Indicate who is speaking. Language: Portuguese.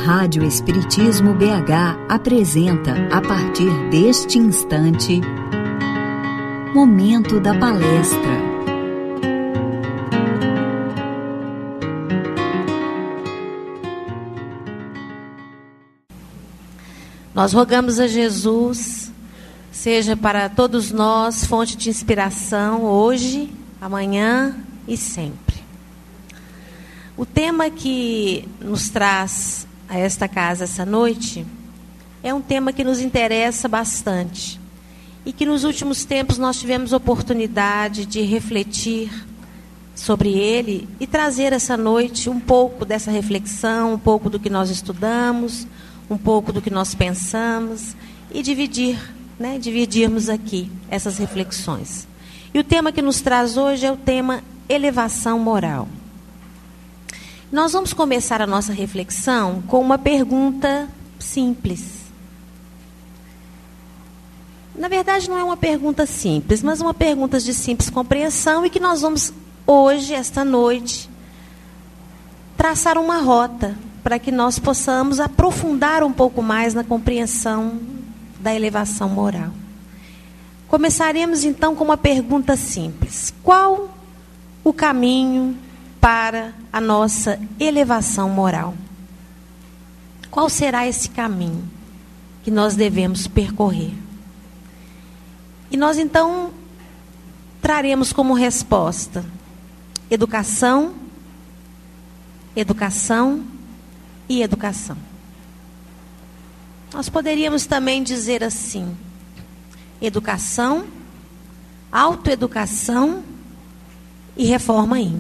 Speaker 1: Rádio Espiritismo BH apresenta, a partir deste instante, Momento da Palestra.
Speaker 2: Nós rogamos a Jesus, seja para todos nós fonte de inspiração hoje, amanhã e sempre. O tema que nos traz a esta casa essa noite é um tema que nos interessa bastante e que nos últimos tempos nós tivemos oportunidade de refletir sobre ele e trazer essa noite um pouco dessa reflexão, um pouco do que nós estudamos, um pouco do que nós pensamos e dividirmos aqui essas reflexões. E o tema que nos traz hoje é o tema elevação moral. Nós vamos começar a nossa reflexão com uma pergunta simples. Na verdade, não é uma pergunta simples, mas uma pergunta de simples compreensão e que nós vamos hoje, esta noite, traçar uma rota para que nós possamos aprofundar um pouco mais na compreensão da elevação moral. Começaremos então com uma pergunta simples: qual o caminho para a nossa elevação moral? Qual será esse caminho que nós devemos percorrer? E nós então traremos como resposta educação, educação e educação. Nós poderíamos também dizer assim: educação, autoeducação e reforma íntima.